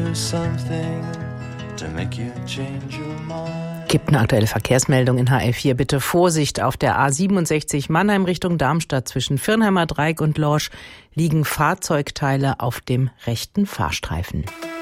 do something to make you change your mind. Gibt eine aktuelle Verkehrsmeldung in HR4. Bitte Vorsicht auf der A67 Mannheim Richtung Darmstadt zwischen Firnheimer Dreieck und Lorsch liegen Fahrzeugteile auf dem rechten Fahrstreifen.